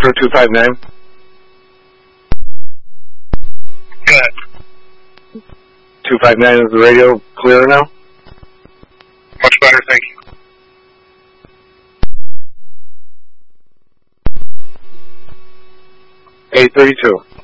Metro 259. Go ahead. 259, is the radio clear now? Much better, thank you. 832.